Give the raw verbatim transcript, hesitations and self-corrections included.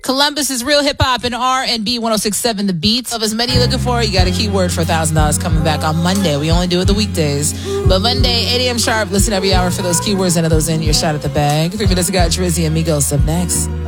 Columbus is Real Hip Hop and R and B one oh six point seven The Beats. Of as many you're looking for, you got a keyword for one thousand dollars coming back on Monday. We only do it the weekdays. But Monday, eight a.m. sharp, listen every hour for those keywords. And of those in, your shot at the bag. Three minutes ago, Drizzy and Migos up next.